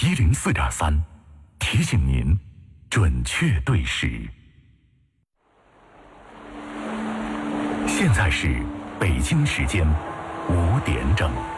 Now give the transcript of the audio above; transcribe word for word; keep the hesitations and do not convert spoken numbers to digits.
一零四点三，提醒您准确对时。现在是北京时间五点整。